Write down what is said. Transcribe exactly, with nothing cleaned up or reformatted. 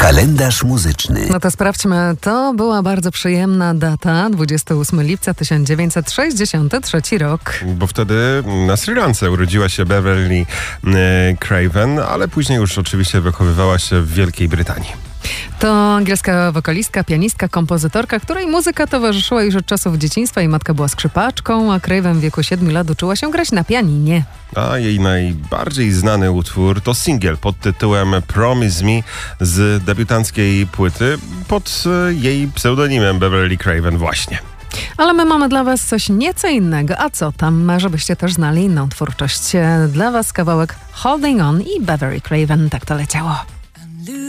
Kalendarz muzyczny. No to sprawdźmy. To była bardzo przyjemna data. dwudziestego ósmego lipca tysiąc dziewięćset sześćdziesiąty trzeci rok. Bo wtedy na Sri Lance urodziła się Beverly e, Craven, ale później już oczywiście wychowywała się w Wielkiej Brytanii. To angielska wokalistka, pianistka, kompozytorka, której muzyka towarzyszyła już od czasów dzieciństwa. Jej matka była skrzypaczką, a Craven w wieku siedmiu lat uczyła się grać na pianinie. A jej najbardziej znany utwór to singiel pod tytułem Promise Me z debiutanckiej płyty pod jej pseudonimem Beverly Craven właśnie. Ale my mamy dla was coś nieco innego. A co tam? Żebyście też znali inną twórczość. Dla was kawałek Holding On i Beverly Craven. Tak to leciało.